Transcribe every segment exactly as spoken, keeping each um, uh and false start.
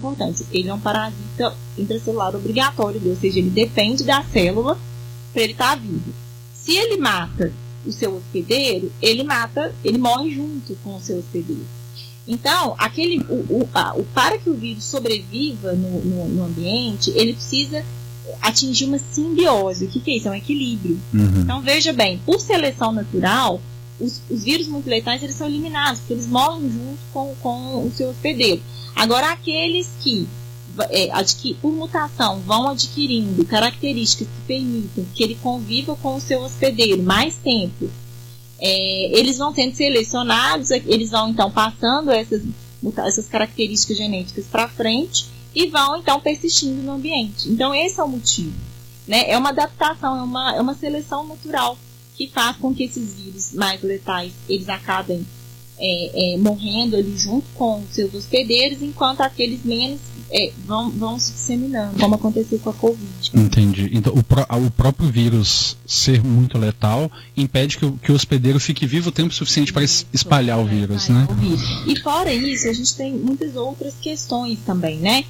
importante. Ele é um parasita intracelular obrigatório, ou seja, ele depende da célula para ele estar vivo. Se ele mata o seu hospedeiro, ele mata, ele morre junto com o seu hospedeiro. Então, aquele, o, o, a, o, para que o vírus sobreviva no, no, no ambiente, ele precisa atingir uma simbiose. O que, que é isso? É um equilíbrio. Uhum. Então, veja bem, por seleção natural, os, os vírus muito letais eles são eliminados, porque eles morrem junto com, com o seu hospedeiro. Agora, aqueles que, é, adqui, por mutação, vão adquirindo características que permitem que ele conviva com o seu hospedeiro mais tempo, É, eles vão sendo selecionados, eles vão então passando essas, essas características genéticas para frente e vão então persistindo no ambiente. Então esse é o motivo, né? É uma adaptação, é uma, é uma seleção natural que faz com que esses vírus mais letais eles acabem é, é, morrendo ali junto com seus hospedeiros, enquanto aqueles menos é, vão, vão se disseminando, como aconteceu com a Covid. Entendi. Então o, pró- o próprio vírus ser muito letal impede que o, que o hospedeiro fique vivo o tempo suficiente para es- espalhar o vírus, né? O vírus. E fora isso, a gente tem muitas outras questões também, né?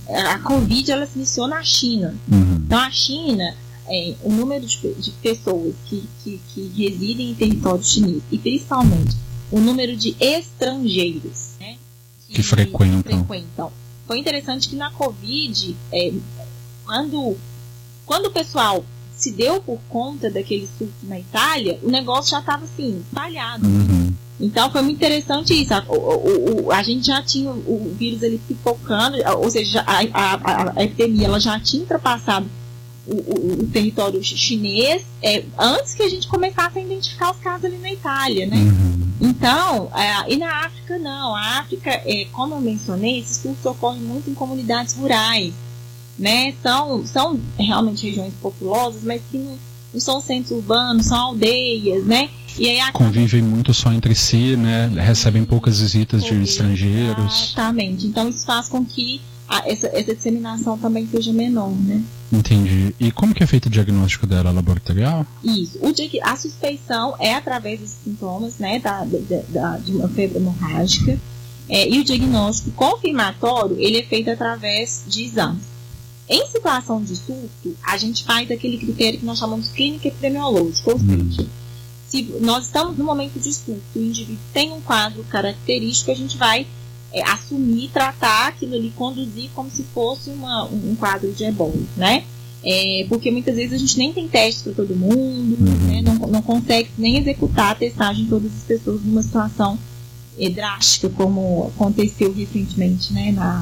A Covid, ela se iniciou na China. Uhum. Então a China, é, o número de, de pessoas que, que, que residem em território chinês, e principalmente o número de estrangeiros, né? Que, que frequentam. Que frequentam. Foi interessante que na Covid, é, quando, quando o pessoal se deu por conta daquele surto na Itália, o negócio já estava assim, espalhado. Uhum. Então foi muito interessante isso. A, o, o, a gente já tinha o vírus ali pipocando, ou seja, a, a, a, a epidemia ela já tinha ultrapassado o, o, o território chinês é, antes que a gente começasse a identificar os casos ali na Itália, né? Uhum. Então, é, e na África não. A África, é, como eu mencionei, esses surtos ocorrem muito em comunidades rurais, né? São, são realmente regiões populosas, mas que não, não são centros urbanos, são aldeias, né? E aí acaba... Convivem muito só entre si, né? Recebem poucas visitas de estrangeiros. Exatamente. Então isso faz com que a, essa, essa disseminação também seja menor, né? Entendi. E como que é feito o diagnóstico dela laboratorial? Isso. O, a suspeição é através dos sintomas, né, da, da, da, de uma febre hemorrágica. É, e o diagnóstico confirmatório, ele é feito através de exames. Em situação de surto, a gente faz aquele critério que nós chamamos de clínica epidemiológica, ou seja, hum. se nós estamos no momento de surto, o indivíduo tem um quadro característico, a gente vai é, assumir, tratar aquilo ali, conduzir como se fosse uma, um quadro de ebola, né? É, porque muitas vezes a gente nem tem testes para todo mundo, uhum. né? não, não consegue nem executar a testagem de todas as pessoas numa situação é, drástica, como aconteceu recentemente, né, na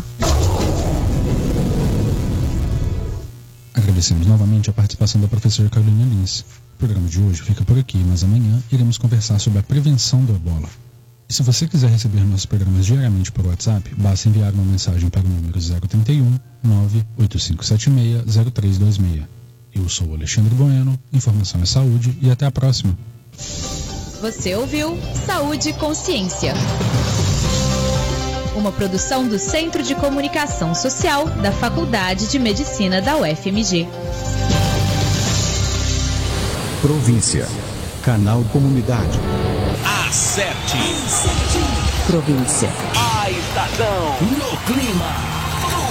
Agradecemos novamente a participação da professora Carolina Lins. O programa de hoje fica por aqui, mas amanhã iremos conversar sobre a prevenção do ebola. E se você quiser receber nossos programas diariamente por WhatsApp, basta enviar uma mensagem para o número zero trinta e um, nove oito cinco sete seis, zero três dois seis. Eu sou o Alexandre Bueno, informação é saúde e até a próxima. Você ouviu Saúde e Consciência. Uma produção do Centro de Comunicação Social da Faculdade de Medicina da U F M G. Província. Canal Comunidade. Acerte. Província. A estação no clima.